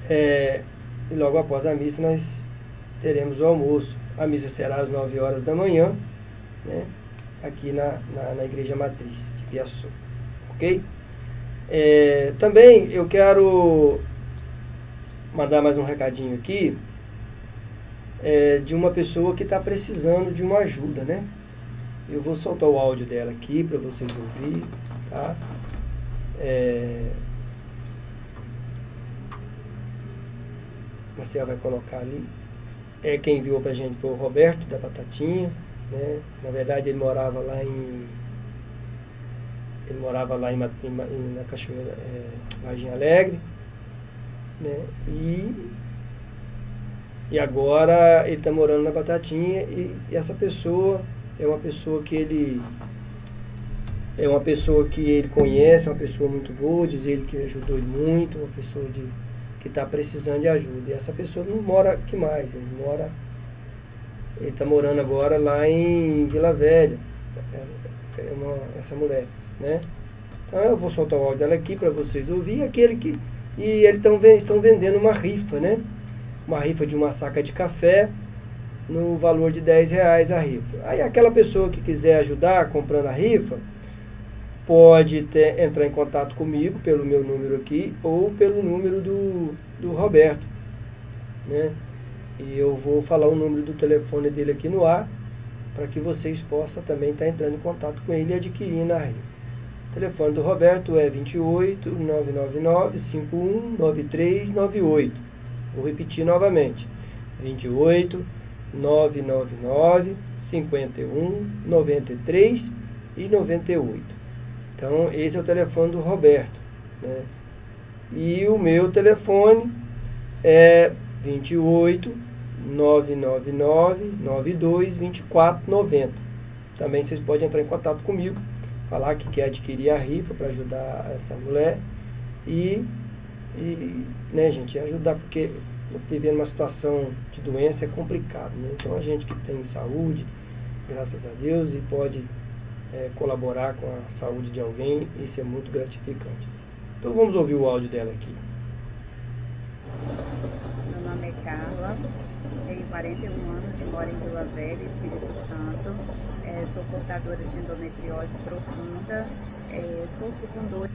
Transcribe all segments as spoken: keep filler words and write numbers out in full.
É, e logo após a missa nós teremos o almoço. A missa será às nove horas da manhã, né? Aqui na, na, na Igreja Matriz de Piaçu, ok? É, também eu quero mandar mais um recadinho aqui, é, de uma pessoa que está precisando de uma ajuda, né? Eu vou soltar o áudio dela aqui para vocês ouvirem, tá? É, você vai colocar ali. É, quem enviou pra gente foi o Roberto da Batatinha, né? Na verdade ele morava lá em ele morava lá em, em na Cachoeira, é, Vargem Alegre, né? E e agora ele está morando na Batatinha e, e essa pessoa é uma pessoa que ele é uma pessoa que ele conhece, uma pessoa muito boa, diz ele que ajudou ele muito, uma pessoa de, que está precisando de ajuda. E essa pessoa não mora aqui mais, ele mora, ele está morando agora lá em Vila Velha, é, é uma, essa mulher, né? Então eu vou soltar o áudio dela aqui para vocês ouvirem, aquele que e eles tão, estão vendendo uma rifa, né? Uma rifa de uma saca de café no valor de dez reais a rifa. Aí aquela pessoa que quiser ajudar comprando a rifa, pode ter, entrar em contato comigo pelo meu número aqui ou pelo número do, do Roberto, né? E eu vou falar o número do telefone dele aqui no ar para que vocês possam também estar entrando em contato com ele e adquirindo a rifa. O telefone do Roberto é vinte e oito, nove nove nove, cinquenta e um, noventa e três noventa e oito. Vou repetir novamente. vinte e oito, nove nove nove, cinquenta e um, noventa e três e noventa e oito. Então, esse é o telefone do Roberto, né? E o meu telefone é vinte e oito, nove nove nove, noventa e dois, vinte e quatro noventa. Também vocês podem entrar em contato comigo, falar que quer adquirir a rifa para ajudar essa mulher e, e, né, gente, ajudar, porque viver numa situação de doença é complicado, né? Então, a gente que tem saúde, graças a Deus, e pode é, colaborar com a saúde de alguém, isso é muito gratificante. Então vamos ouvir o áudio dela aqui. Meu nome é Carla, tenho quarenta e um anos e moro em Vila Velha, Espírito Santo. É, sou portadora de endometriose profunda, é, sofro com dor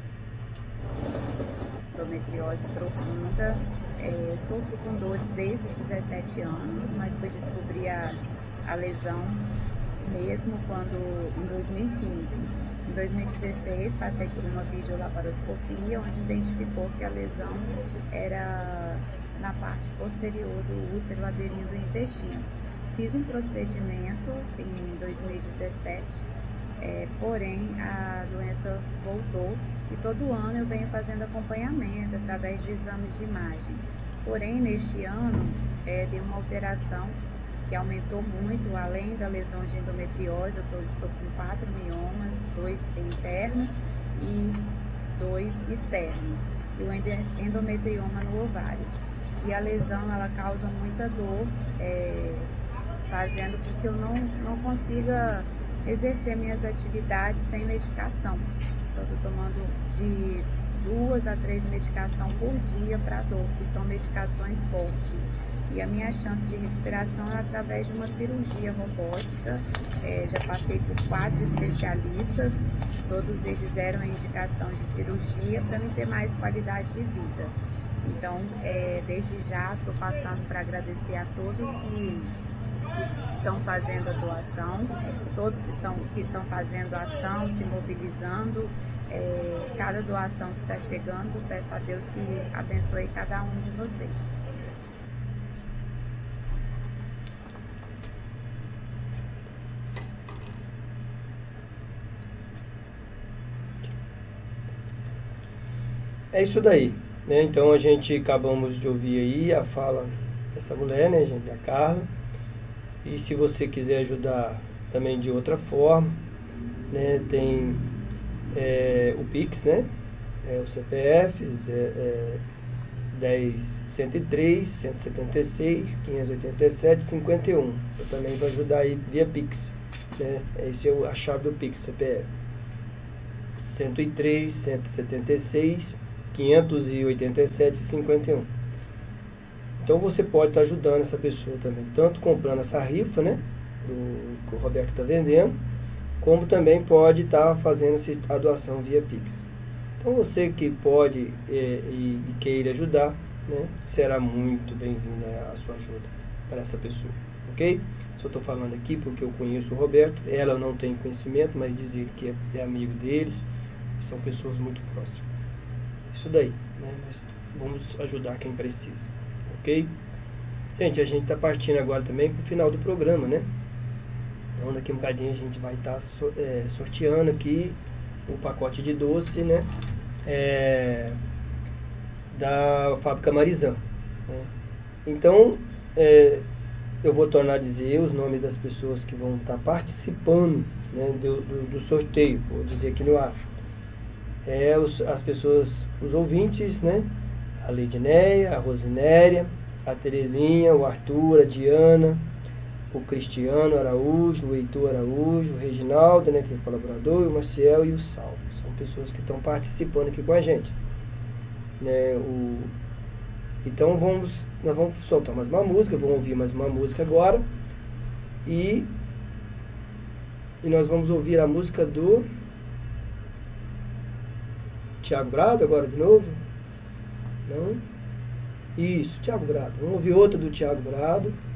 endometriose profunda, é, sofro com dores desde os dezessete anos, mas fui descobrir a, a lesão mesmo quando em dois mil e quinze. Em dois mil e dezesseis, passei por uma videolaparoscopia, onde identificou que a lesão era na parte posterior do útero, aderindo ao intestino. Fiz um procedimento em dois mil e dezessete, é, porém a doença voltou e todo ano eu venho fazendo acompanhamento através de exames de imagem. Porém, neste ano, é, deu uma alteração que aumentou muito, além da lesão de endometriose, eu tô, estou com quatro miomas, dois internos e dois externos, e o endometrioma no ovário. E a lesão, ela causa muita dor, é, fazendo com que eu não, não consiga exercer minhas atividades sem medicação. Então, eu estou tomando de duas a três medicações por dia para dor, que são medicações fortes. E a minha chance de recuperação é através de uma cirurgia robótica. É, já passei por quatro especialistas, todos eles deram a indicação de cirurgia para me ter mais qualidade de vida. Então, é, desde já, estou passando para agradecer a todos que, que estão fazendo a doação, todos estão, que estão fazendo a ação, se mobilizando. É, cada doação que está chegando, peço a Deus que abençoe cada um de vocês. É isso daí, né? Então a gente acabamos de ouvir aí a fala dessa mulher, né, gente, da Carla. E se você quiser ajudar também de outra forma, né, tem é, o Pix, né? É, o C P F é, é dez, cento e três, cento e setenta e seis, quinhentos e oitenta e sete, cinquenta e um. Eu também vou ajudar aí via Pix, né? Esse é a chave do Pix, C P F. cento e três, cento e setenta e seis, quinhentos e oitenta e sete, cinquenta e um. Então você pode estar ajudando essa pessoa também, tanto comprando essa rifa, né, do, que o Roberto está vendendo, como também pode estar fazendo essa, a doação via Pix. Então você que pode é, e, e queira ajudar, né, será muito bem-vinda a sua ajuda para essa pessoa, ok? Só estou falando aqui porque eu conheço o Roberto, ela eu não tenho conhecimento, mas dizer que é, é amigo deles, são pessoas muito próximas. Isso daí, né, nós vamos ajudar quem precisa, ok? Gente, a gente está partindo agora também para o final do programa, né? Então daqui a um bocadinho a gente vai estar tá so, é, sorteando aqui o pacote de doce, né? É, da Fábrica Marizan, né? Então, é, eu vou tornar a dizer os nomes das pessoas que vão estar tá participando, né, do, do, do sorteio, vou dizer aqui no ar. É, os, as pessoas, os ouvintes, né? A Leidinéia, a Rosinéria, a Terezinha, o Arthur, a Diana, o Cristiano Araújo, o Heitor Araújo, o Reginaldo, né, que é colaborador, o Marcel e o Sal. São pessoas que estão participando aqui com a gente. Né, o... Então vamos, nós vamos soltar mais uma música, vamos ouvir mais uma música agora. E, e nós vamos ouvir a música do Thiago Brado agora de novo. Não? Isso, Thiago Brado. Vamos ouvir outra do Thiago Brado.